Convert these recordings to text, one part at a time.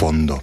fondo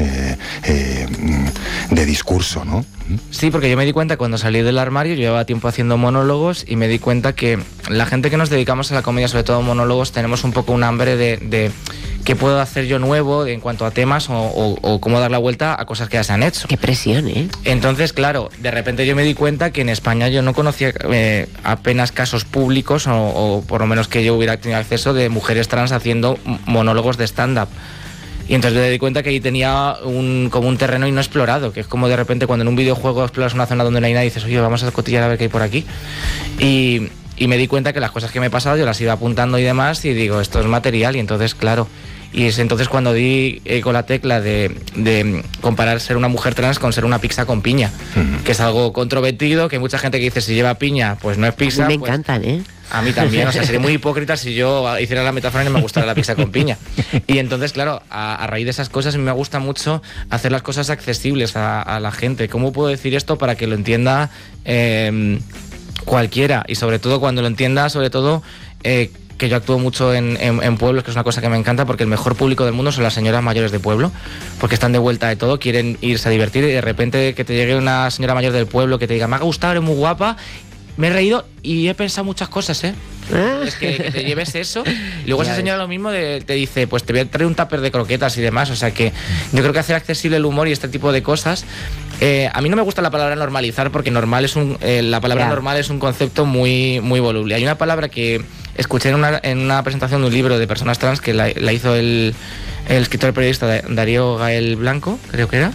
de discurso, ¿no? Sí, porque yo me di cuenta cuando salí del armario, yo llevaba tiempo haciendo monólogos y me di cuenta que la gente que nos dedicamos a la comedia, sobre todo monólogos, tenemos un poco un hambre de qué puedo hacer yo nuevo en cuanto a temas o cómo dar la vuelta a cosas que ya se han hecho. Qué presión, ¿eh? Entonces, claro, de repente yo me di cuenta que en España yo no conocía apenas casos públicos o por lo menos que yo hubiera tenido acceso de mujeres trans haciendo monólogos de stand-up. Y entonces me di cuenta que ahí tenía como un terreno no explorado, que es como de repente cuando en un videojuego exploras una zona donde no hay nadie y dices, oye, vamos a cotillar a ver qué hay por aquí. Y me di cuenta que las cosas que me he pasado yo las iba apuntando y demás y digo, esto es material y entonces, claro. Y es entonces cuando di con la tecla de comparar ser una mujer trans con ser una pizza con piña, que es algo controvertido, que hay mucha gente que dice si lleva piña, pues no es pizza. A mí me pues, encantan, ¿eh? A mí también, o sea, sería muy hipócrita si yo hiciera la metáfora y no me gustara la pizza con piña. Y entonces, claro, a raíz de esas cosas me gusta mucho hacer las cosas accesibles a la gente. ¿Cómo puedo decir esto para que lo entienda cualquiera? Y sobre todo cuando lo entienda, sobre todo... que yo actúo mucho en pueblos, que es una cosa que me encanta, porque el mejor público del mundo son las señoras mayores de pueblo, porque están de vuelta de todo, quieren irse a divertir y de repente que te llegue una señora mayor del pueblo que te diga, me ha gustado, eres muy guapa, me he reído y he pensado muchas cosas, ¿eh? Es que te lleves eso y luego esa señora lo mismo te dice, pues te voy a traer un tupper de croquetas y demás, o sea que yo creo que hacer accesible el humor y este tipo de cosas, a mí no me gusta la palabra normalizar porque normal es la palabra normal es un concepto muy, muy voluble. Hay una palabra que escuché en una presentación de un libro de personas trans que la hizo el escritor y periodista Darío Gael Blanco, creo que era,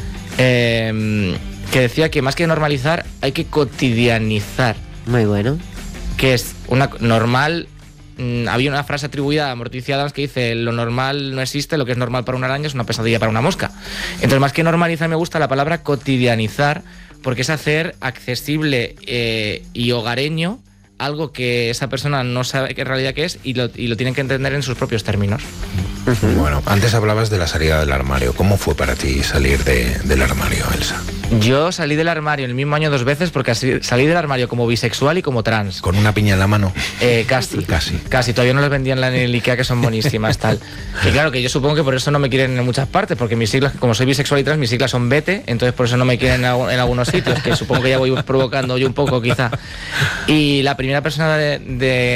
que decía que más que normalizar hay que cotidianizar. Muy bueno. Que es una normal. Había una frase atribuida a Morticia Adams que dice, lo normal no existe, lo que es normal para una araña es una pesadilla para una mosca. Entonces, más que normalizar, me gusta la palabra cotidianizar, porque es hacer accesible y hogareño algo que esa persona no sabe qué en realidad qué es y lo tienen que entender en sus propios términos. Bueno, antes hablabas de la salida del armario. ¿Cómo fue para ti salir del armario, Elsa? Yo salí del armario en el mismo año 2 veces porque salí del armario como bisexual y como trans. ¿Con una piña en la mano? Casi, todavía no las vendían en el Ikea, que son buenísimas, tal. Y claro, que yo supongo que por eso no me quieren en muchas partes, porque mis siglas, como soy bisexual y trans, mis siglas son Bete, entonces por eso no me quieren en algunos sitios, que supongo que ya voy provocando yo un poco quizá. Y la primera persona de